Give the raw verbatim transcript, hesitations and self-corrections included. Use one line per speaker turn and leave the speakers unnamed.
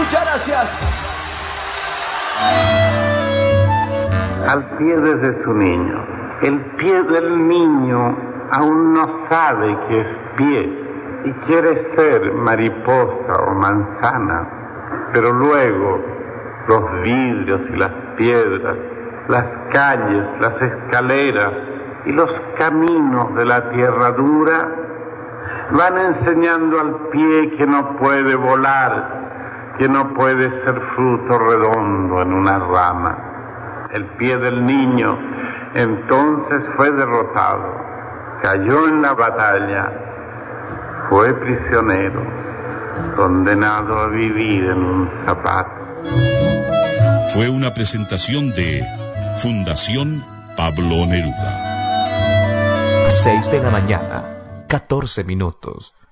Muchas gracias.
Al pie desde su niño. El pie del niño aún no sabe que es pie y quiere ser mariposa o manzana, pero luego los vidrios y las piedras, las calles, las escaleras y los caminos de la tierra dura van enseñando al pie que no puede volar, que no puede ser fruto redondo en una rama. El pie del niño entonces fue derrotado, cayó en la batalla, fue prisionero, condenado a vivir en un zapato.
Fue una presentación de Fundación Pablo Neruda.
Seis de la mañana, catorce minutos.